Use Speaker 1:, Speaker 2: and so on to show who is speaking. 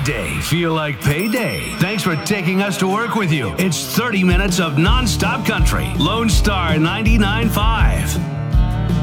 Speaker 1: day feel like payday? Thanks for taking us to work with you. It's 30 minutes of nonstop country. Lone Star 99.5.